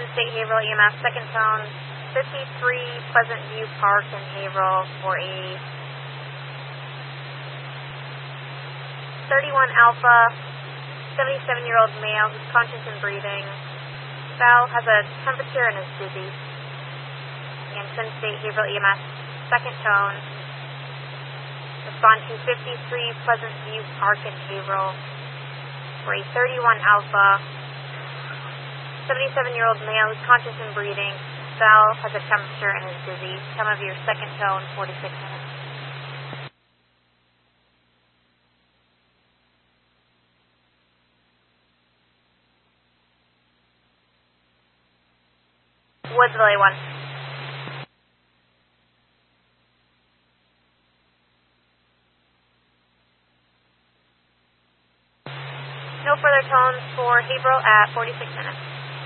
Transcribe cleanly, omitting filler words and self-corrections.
State Haverhill EMS, second tone, 53 Pleasant View Park in Haverhill for a 31 Alpha, 77-year-old male who's conscious and breathing. Bell has a temperature and is dizzy. And Twin State Haverhill EMS, second tone, respond to 53 Pleasant View Park in Haverhill for a 31 Alpha, 77-year-old male who's conscious and breathing. Bell has a temperature and is dizzy. Time of your second tone, 46 minutes. Woods Valley 1. No further tones for Haverhill at 46 minutes.